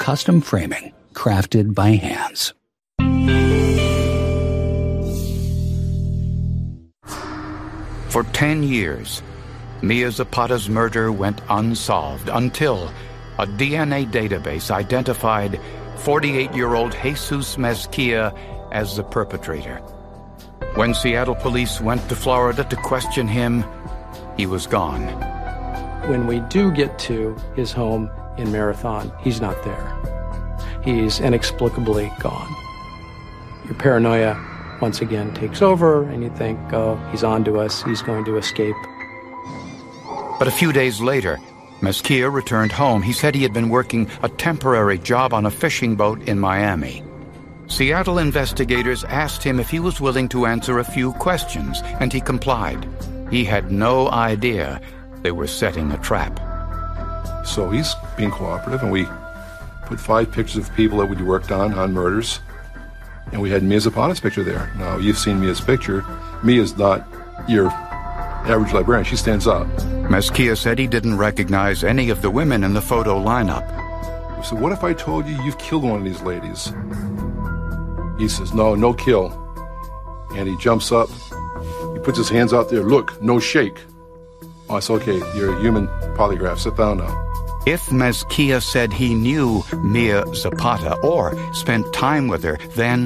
custom framing crafted by hands. For 10 years, Mia Zapata's murder went unsolved until a DNA database identified 48-year-old Jesus Mezquia as the perpetrator. When Seattle police went to Florida to question him, he was gone. When we do get to his home in Marathon, he's not there. He's inexplicably gone. Your paranoia once again takes over, and you think, oh, he's on to us, he's going to escape. But a few days later, Mezquia returned home. He said he had been working a temporary job on a fishing boat in Miami. Seattle investigators asked him if he was willing to answer a few questions, and he complied. He had no idea they were setting a trap. So he's being cooperative, and we put 5 pictures of people that we worked on murders, and we had Mia Zapata's picture there. Now, you've seen Mia's picture. Mia's not your average librarian. She stands up. Mezquia said he didn't recognize any of the women in the photo lineup. So what if I told you you've killed one of these ladies? He says, no kill. And he jumps up. He puts his hands out there. Look, no shake. Oh, I said, okay, you're a human polygraph. Sit down now. If Mezquia said he knew Mia Zapata or spent time with her, then